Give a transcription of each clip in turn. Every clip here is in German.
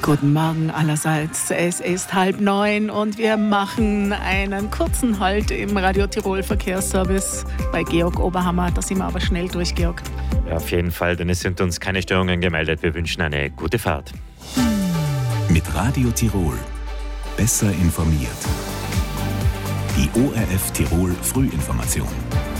Guten Morgen allerseits. Es ist 8:30 und wir machen einen kurzen Halt im Radio Tirol Verkehrsservice bei Georg Oberhammer. Da sind wir aber schnell durch, Georg. Ja, auf jeden Fall, denn es sind uns keine Störungen gemeldet. Wir wünschen eine gute Fahrt. Mit Radio Tirol. Besser informiert. Die ORF Tirol Frühinformation.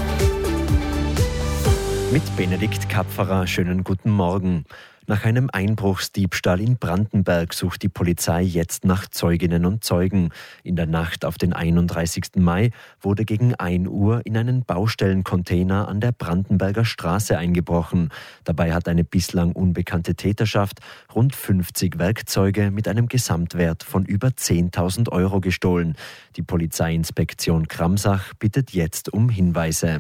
Mit Benedikt Kapferer, schönen guten Morgen. Nach einem Einbruchsdiebstahl in Brandenberg sucht die Polizei jetzt nach Zeuginnen und Zeugen. In der Nacht auf den 31. Mai wurde gegen 1 Uhr in einen Baustellencontainer an der Brandenberger Straße eingebrochen. Dabei hat eine bislang unbekannte Täterschaft rund 50 Werkzeuge mit einem Gesamtwert von über 10.000 Euro gestohlen. Die Polizeiinspektion Kramsach bittet jetzt um Hinweise.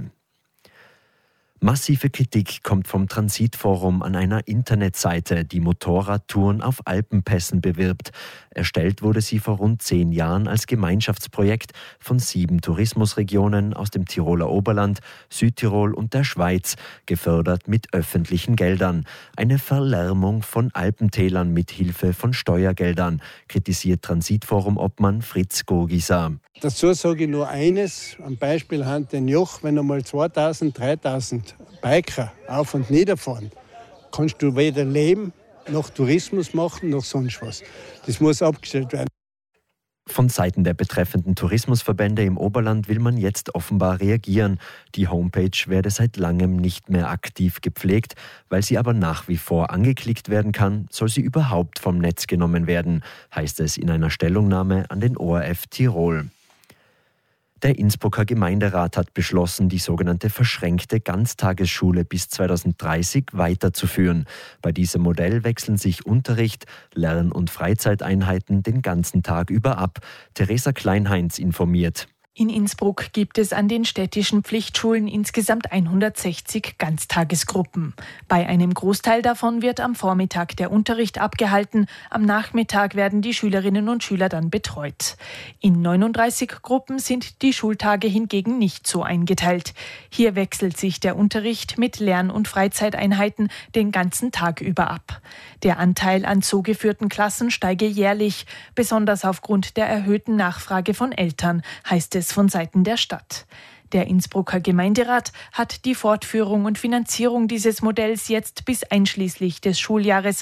Massive Kritik kommt vom Transitforum an einer Internetseite, die Motorradtouren auf Alpenpässen bewirbt. Erstellt wurde sie vor rund 10 Jahren als Gemeinschaftsprojekt von 7 Tourismusregionen aus dem Tiroler Oberland, Südtirol und der Schweiz, gefördert mit öffentlichen Geldern. Eine Verlärmung von Alpentälern mit Hilfe von Steuergeldern, kritisiert Transitforum-Obmann Fritz Gogiser. Dazu sage ich nur eines, am Beispiel Hand den Joch, wenn einmal 2.000, 3.000 Biker auf und nieder fahren, kannst du weder leben, noch Tourismus machen, noch sonst was. Das muss abgestellt werden. Von Seiten der betreffenden Tourismusverbände im Oberland will man jetzt offenbar reagieren. Die Homepage werde seit langem nicht mehr aktiv gepflegt. Weil sie aber nach wie vor angeklickt werden kann, soll sie überhaupt vom Netz genommen werden, heißt es in einer Stellungnahme an den ORF Tirol. Der Innsbrucker Gemeinderat hat beschlossen, die sogenannte verschränkte Ganztagesschule bis 2030 weiterzuführen. Bei diesem Modell wechseln sich Unterricht, Lern- und Freizeiteinheiten den ganzen Tag über ab. Theresa Kleinheinz informiert. In Innsbruck gibt es an den städtischen Pflichtschulen insgesamt 160 Ganztagesgruppen. Bei einem Großteil davon wird am Vormittag der Unterricht abgehalten, am Nachmittag werden die Schülerinnen und Schüler dann betreut. In 39 Gruppen sind die Schultage hingegen nicht so eingeteilt. Hier wechselt sich der Unterricht mit Lern- und Freizeiteinheiten den ganzen Tag über ab. Der Anteil an so geführten Klassen steige jährlich, besonders aufgrund der erhöhten Nachfrage von Eltern, heißt es von Seiten der Stadt. Der Innsbrucker Gemeinderat hat die Fortführung und Finanzierung dieses Modells jetzt bis einschließlich des Schuljahres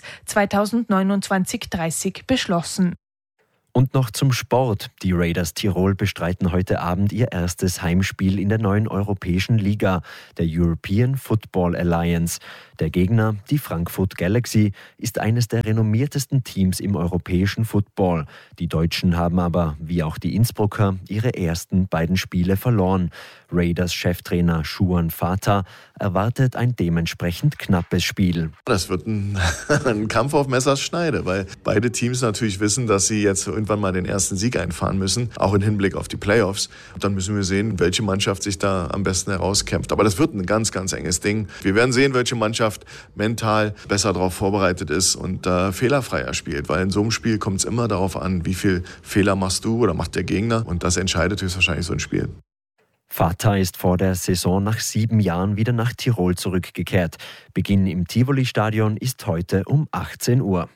2029/30 beschlossen. Und noch zum Sport. Die Raiders Tirol bestreiten heute Abend ihr erstes Heimspiel in der neuen europäischen Liga, der European Football Alliance. Der Gegner, die Frankfurt Galaxy, ist eines der renommiertesten Teams im europäischen Football. Die Deutschen haben aber, wie auch die Innsbrucker, ihre ersten beiden Spiele verloren. Raiders-Cheftrainer Schuan Fatah erwartet ein dementsprechend knappes Spiel. Das wird ein Kampf auf Messers Schneide, weil beide Teams natürlich wissen, dass sie jetzt irgendwann mal den ersten Sieg einfahren müssen, auch im Hinblick auf die Playoffs. Und dann müssen wir sehen, welche Mannschaft sich da am besten herauskämpft. Aber das wird ein ganz, ganz enges Ding. Wir werden sehen, welche Mannschaft mental besser darauf vorbereitet ist und fehlerfreier spielt. Weil in so einem Spiel kommt es immer darauf an, wie viel Fehler machst du oder macht der Gegner. Und das entscheidet höchstwahrscheinlich so ein Spiel. Fatah ist vor der Saison nach 7 Jahren wieder nach Tirol zurückgekehrt. Beginn im Tivoli-Stadion ist heute um 18 Uhr.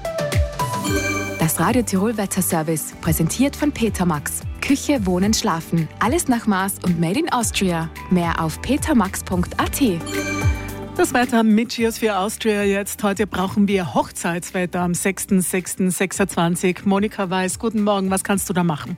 Das Radio Tirol Wetterservice, präsentiert von Petermax. Küche, Wohnen, Schlafen. Alles nach Maß und made in Austria. Mehr auf petermax.at. Das Wetter mit Cheers für Austria jetzt. Heute brauchen wir Hochzeitswetter am 6.6.26. Monika Weiß, guten Morgen. Was kannst du da machen?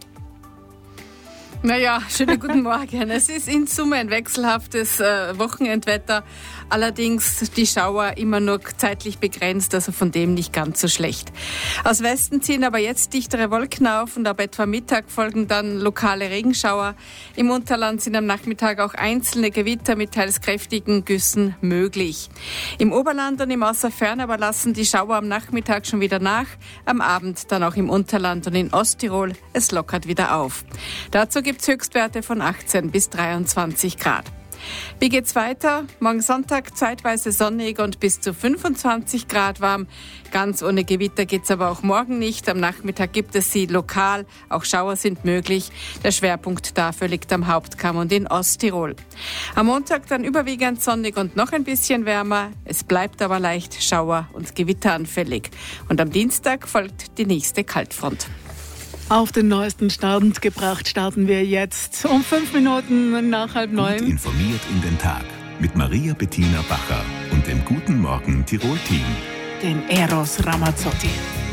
Naja, schönen guten Morgen. Es ist in Summe ein wechselhaftes Wochenendwetter. Allerdings die Schauer immer nur zeitlich begrenzt, also von dem nicht ganz so schlecht. Aus Westen ziehen aber jetzt dichtere Wolken auf und ab etwa Mittag folgen dann lokale Regenschauer. Im Unterland sind am Nachmittag auch einzelne Gewitter mit teils kräftigen Güssen möglich. Im Oberland und im Außerfern aber lassen die Schauer am Nachmittag schon wieder nach. Am Abend dann auch im Unterland und in Osttirol. Es lockert wieder auf. Dazu gibt es Höchstwerte von 18 bis 23 Grad. Wie geht's weiter? Morgen Sonntag zeitweise sonnig und bis zu 25 Grad warm. Ganz ohne Gewitter geht's aber auch morgen nicht. Am Nachmittag gibt es sie lokal. Auch Schauer sind möglich. Der Schwerpunkt dafür liegt am Hauptkamm und in Osttirol. Am Montag dann überwiegend sonnig und noch ein bisschen wärmer. Es bleibt aber leicht Schauer- und gewitteranfällig. Und am Dienstag folgt die nächste Kaltfront. Auf den neuesten Stand gebracht starten wir jetzt um 5 Minuten nach 8:30. Gut informiert in den Tag mit Maria Bettina Bacher und dem Guten Morgen Tirol-Team. Den Eros Ramazzotti.